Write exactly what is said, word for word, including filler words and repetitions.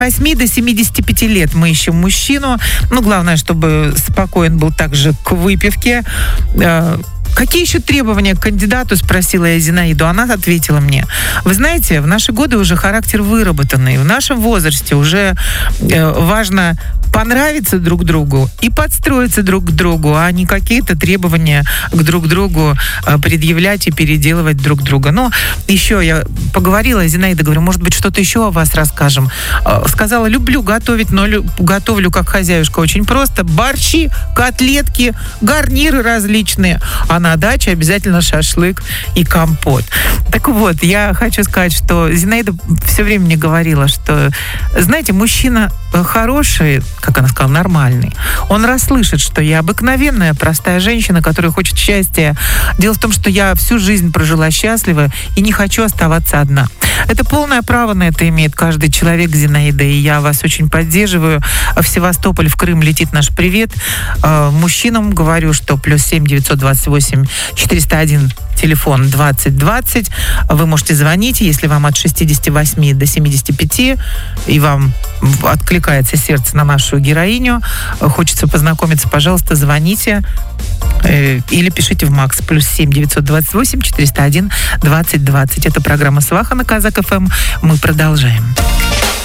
восьми до семидесяти пяти лет мы ищем мужчину. Ну, главное, чтобы спокоен был также к выпивке. Какие еще требования к кандидату, спросила я Зинаиду. Она ответила мне: вы знаете, в наши годы уже характер выработанный. В нашем возрасте уже э, важно понравиться друг другу и подстроиться друг к другу, а не какие-то требования к друг другу э, предъявлять и переделывать друг друга. Но еще я поговорила, Зинаида, говорю, может быть, что-то еще о вас расскажем. Э, сказала, люблю готовить, но лю- готовлю как хозяюшка очень просто. Борщи, котлетки, гарниры различные. А на даче обязательно шашлык и компот. Так вот, я хочу сказать, что Зинаида все время мне говорила, что, знаете, мужчина хороший, как она сказала, нормальный. Он расслышит, что я обыкновенная, простая женщина, которая хочет счастья. Дело в том, что я всю жизнь прожила счастливо и не хочу оставаться одна. Это полное право на это имеет каждый человек, Зинаида, и я вас очень поддерживаю. В Севастополь, в Крым летит наш привет. Мужчинам говорю, что плюс семь девятьсот двадцать восемь четыреста один телефон двадцать двадцать. Вы можете звонить, если вам от шестидесяти восьми до семидесяти пяти, и вам откликается сердце на нашу героиню, хочется познакомиться, пожалуйста, звоните э, или пишите в Макс. Плюс семь девятьсот двадцать восемь четыреста один двадцать двадцать. Это программа «Сваха» на Казак эф эм. Мы продолжаем.